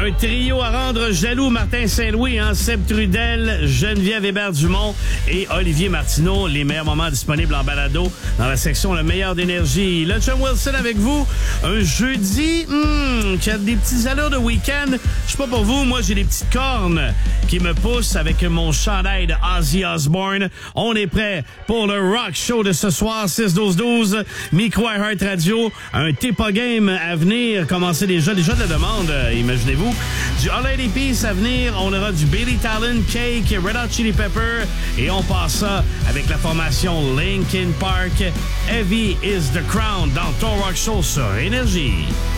Un trio à rendre jaloux, Martin Saint-Louis, Seb Trudel, Geneviève Hébert-Dumont et Olivier Martineau. Les meilleurs moments disponibles en balado dans la section Le meilleur d'énergie. Le Chum Wilson avec vous. Un jeudi qui a des petites allures de week-end. Je sais pas pour vous, moi j'ai des petites cornes qui me poussent avec mon chandail de Ozzy Osbourne. On est prêt pour le rock show de ce soir, 6-12-12, Micro Heart Radio. Un Tepa Game à venir, commencer déjà de la demande, imaginez-vous. Du All Lady Peace à venir, on aura du Billy Talon, Cake, Red Hot Chili Pepper et on passe ça avec la formation Linkin Park. Heavy is the Crown dans ton rock show sur Énergie.